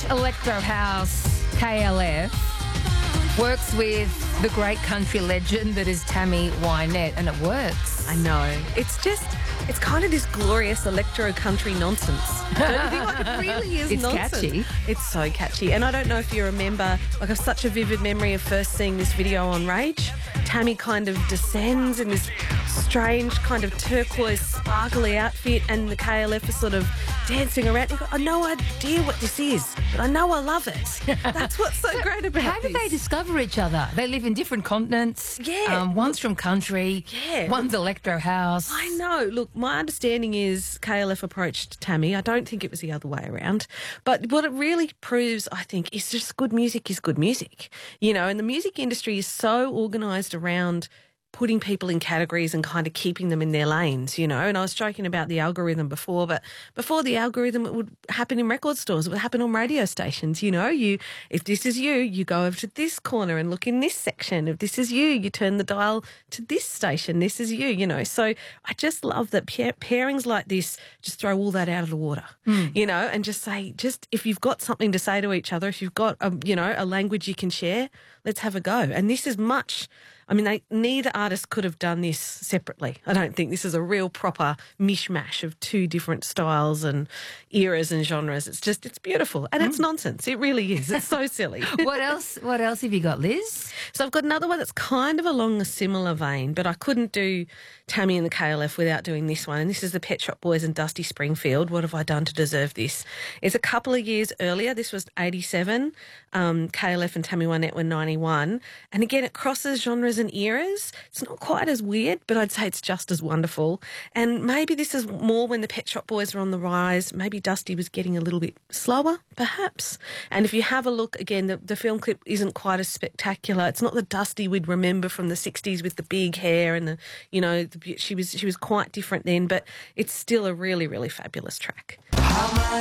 British electro house KLF works with the great country legend that is Tammy Wynette, and it works. I know. It's kind of this glorious electro country nonsense. Don't you think? Like, it really is It's nonsense. catchy. It's so catchy. And I don't know if you remember, like, I have such a vivid memory of first seeing this video on Rage. Tammy kind of descends in this strange kind of turquoise sparkly outfit, and the KLF is sort of dancing around. You go, I have no idea what this is, but I know I love it. That's what's so great about How did this. they discover each other? They live in different continents. Yeah. One's from country. Yeah. One's electro house. I know. Look, my understanding is KLF approached Tammy. I don't think it was the other way around. But what it really proves, I think, is just good music is good music. You know, and the music industry is so organised around putting people in categories and kind of keeping them in their lanes, you know. And I was joking about the algorithm before, but before the algorithm, it would happen in record stores. It would happen on radio stations, you know. If this is you, you go over to this corner and look in this section. If this is you, you turn the dial to this station. This is you, you know. So I just love that pairings like this just throw all that out of the water, you know, and just say, if you've got something to say to each other, if you've got, a language you can share, let's have a go. And this is much... I mean, neither artist could have done this separately. I don't think this is a real proper mishmash of two different styles and eras and genres. It's beautiful. And it's nonsense. It really is. It's so silly. What else have you got, Liz? So I've got another one that's kind of along a similar vein, but I couldn't do Tammy and the KLF without doing this one. And this is the Pet Shop Boys and Dusty Springfield. What have I done to deserve this? It's a couple of years earlier. This was 87. KLF and Tammy Wynette were 91. And again, it crosses genres and eras. It's not quite as weird, but I'd say it's just as wonderful. And maybe this is more when the Pet Shop Boys were on the rise. Maybe Dusty was getting a little bit slower, perhaps. And if you have a look, again, the film clip isn't quite as spectacular. It's not the Dusty we'd remember from the 60s with the big hair and she was quite different then, but it's still a really, really fabulous track.